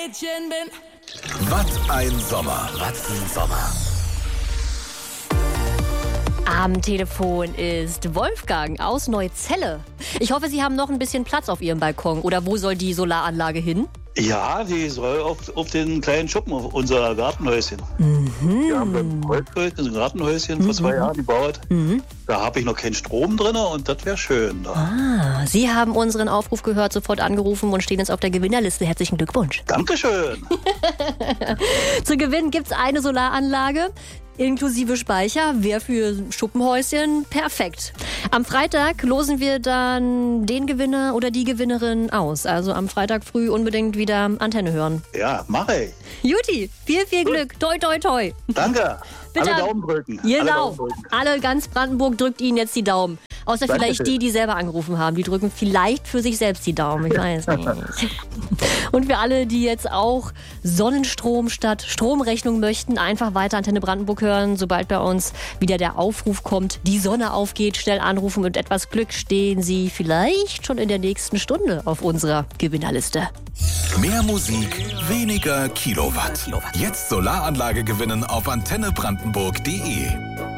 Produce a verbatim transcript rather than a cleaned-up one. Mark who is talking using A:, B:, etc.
A: Mädchen bin.
B: Was ein Sommer. Was ein Sommer.
C: Am Telefon ist Wolfgang aus Neuzelle. Ich hoffe, Sie haben noch ein bisschen Platz auf Ihrem Balkon. Oder wo soll die Solaranlage hin?
D: Ja, die soll auf, auf den kleinen Schuppen, auf unser Gartenhäuschen.
C: Mhm.
D: Wir haben beim Kreuzfeld ein Gartenhäuschen mhm. vor zwei Jahren gebaut. Mhm. Da habe ich noch keinen Strom drin und das wäre schön. Da.
C: Ah, Sie haben unseren Aufruf gehört, sofort angerufen und stehen jetzt auf der Gewinnerliste. Herzlichen Glückwunsch.
D: Dankeschön.
C: Zu gewinnen gibt es eine Solaranlage. Inklusive Speicher, wäre für Schuppenhäuschen perfekt. Am Freitag losen wir dann den Gewinner oder die Gewinnerin aus. Also am Freitag früh unbedingt wieder Antenne hören.
D: Ja, mache ich.
C: Juti, viel, viel Glück. Toi, toi, toi.
D: Danke.
C: Bitte.
D: Alle Daumen drücken.
C: Genau.
D: Alle, Daumen drücken.
C: Alle ganz Brandenburg drückt Ihnen jetzt die Daumen. Außer
D: Dankeschön.
C: vielleicht die, die selber angerufen haben. Die drücken vielleicht für sich selbst die Daumen. Ich weiß nicht. Und für alle, die jetzt auch Sonnenstrom statt Stromrechnung möchten, einfach weiter Antenne Brandenburg hören. Sobald bei uns wieder der Aufruf kommt, die Sonne aufgeht, schnell anrufen. Mit etwas Glück stehen Sie vielleicht schon in der nächsten Stunde auf unserer Gewinnerliste.
B: Mehr Musik, weniger Kilowatt. Jetzt Solaranlage gewinnen auf antenne brandenburg punkt de.